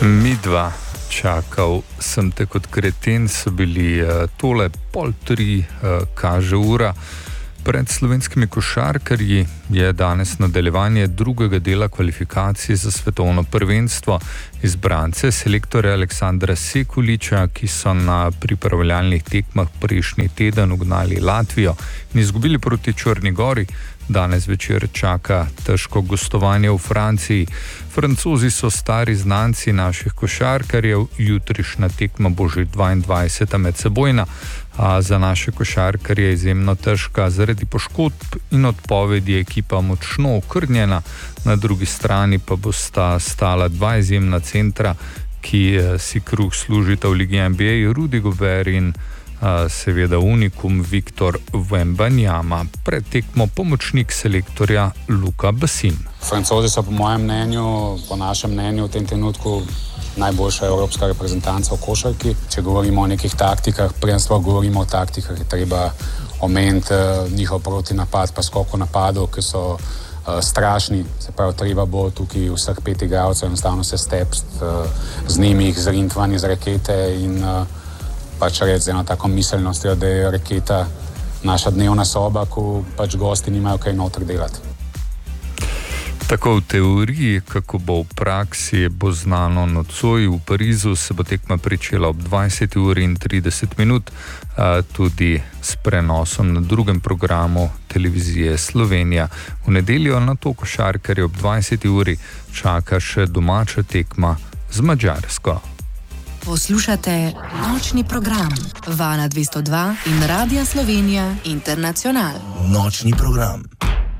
Midva čakal sem te kot kreten, so bili tole 2:30 kaže ura. Pred slovenskimi košarkarji je danes nadaljevanje drugega dela kvalifikacij za svetovno prvenstvo. Izbrance selektorja Aleksandra Sekuliča, ki so na pripravljalnih tekmah prejšnji teden ugnali Latvijo in izgubili proti Črni Gori, danes večer čaka težko gostovanje v Franciji. Francozi so stari znanci naših košarkarjev, jutrišnja tekma bo že 22. medsebojna, a za naše košarkarje je izjemno težka. Zaradi poškodb in odpovedi je ekipa močno okrnjena, na drugi strani pa bosta stala dva izjemna centra, ki si kruh služita v Ligi NBA, Rudy Gobert in seveda unikum Victor Wembanyama. Pred tekmo pomočnik selektorja Luka Basin. Francozi so po našem mnenju v tem trenutku najboljša evropska reprezentanca v košarki. Če govorimo o nekih taktikah, prvenstvo govorimo o taktikah, je treba omeniti njihov protinapad pa skok v napadu, ki so strašni. Se pravi, treba bo tukaj vseh 5 igralcev enostavno se stepst z njimi, jih zriniti van iz rakete in pač reči z eno tako miselnostjo, da je raketa naša dnevna soba, ko pač gosti nimajo kaj noter delati. Tako v teoriji, kako bo v praksi, bo znano nocoj. V Parizu se bo tekma pričela ob 20:30, tudi s prenosom na drugem programu televizije Slovenija. V nedeljo na to košarkarje ob 20. uri čaka še domača tekma z Madžarsko. Poslušate nočni program Vala 202 in Radia Slovenija Internacional. Nočni program.